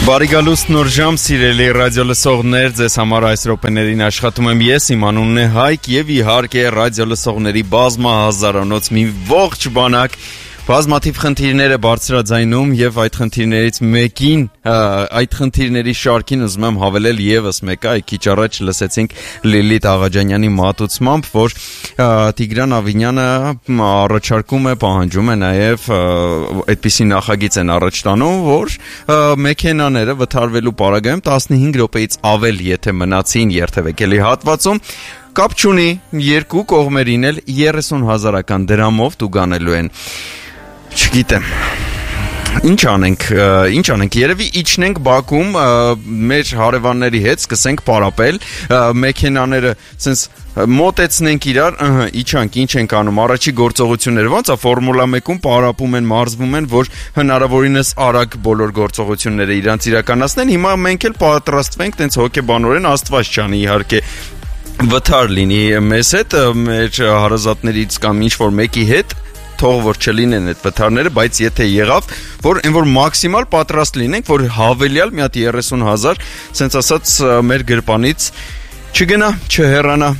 Բարի գալուստ նոր ժամ, սիրելի ռադիո լսողներ, ձեզ համար այս րոպեներին աշխատում եմ ես, իմ անունն է Հայկ եւ իհարկե ռադիո լսողների բազմա հազարանոց մի ողջ բանակ բազմաթիվ խնդիրներ է բարձրաձայնում եւ այդ խնդիրներից մեկին, այդ խնդիրների շարքին ուզում եմ հավելել եւս մեկը, այ քիչ առաջ լսեցինք Լիլիթ Աղաջանյանի մատուցմամբ, որ Տիգրան Ավինյանը առաջարկում է, պահանջում է նաեւ այդպիսի նախագիծ են առաջ տանում, որ մեքենաները վթարվելու պարագայում 15 րոպեից ավել եթե մնացին երթևեկելի հատվածում, կապ չունի, երկու կողմերին էլ 30,000 դրամով տուգանելու են։ Չգիտեմ, ինչ անենք, երևի իջնենք Բաքում մեր հարևանների հետ, սկսենք պարապել, մեքենաները սենց մոտեցնենք իրար, իջանք, ինչ ենք անում, առաջի գործողությունները, ոնց է Ֆորմուլա 1-ում պարապում են, մարզվում են, որ հնարավորինս արագ բոլոր գործողությունները իրանց իրականացնեն, հիմա մենք էլ պատրաստվենք, տենց հոգեբանորեն Աստված չանի իհարկե վթար լինի մեզ հետ, մեր հարազատներից կամ ինչ-որ մեկի հետ, թող որ չլինեն այդ վթարները, բայց եթե եղավ, որ այն որ մաքսիմալ պատրաստ լինենք, որ հավելյալ մի հատ 30,000, սենց ասած մեր գրպանից չգնա, չհեռանա,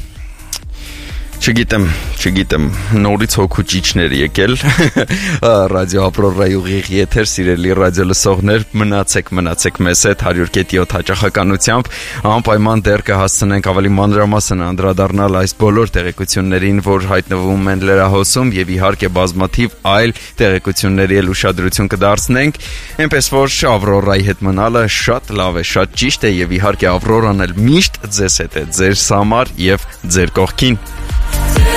չգիտեմ, նորից հոգուճիչներ եկել, ռադիո ապրորայի ուղիղ եթեր, սիրելի ռադիո լսողներ, մնացեք մեզ հետ 100.7 հաճախականությամբ, անպայման դեռ կհասցնենք ավելի մանրամասն անդրադառնալ այս բոլոր տեղեկություններին, որ հայտնվում են լրահոսում եւ իհարկե բազմաթիվ այլ տեղեկությունների էլ ուշադրություն կդարձնենք, այնպես որ Ավրորայի հետ մնալը շատ լավ է, շատ ճիշտ է եւ իհարկե Ավրորան էլ միշտ ձեզ հետ է, ձեր համար եւ ձեր կողքին։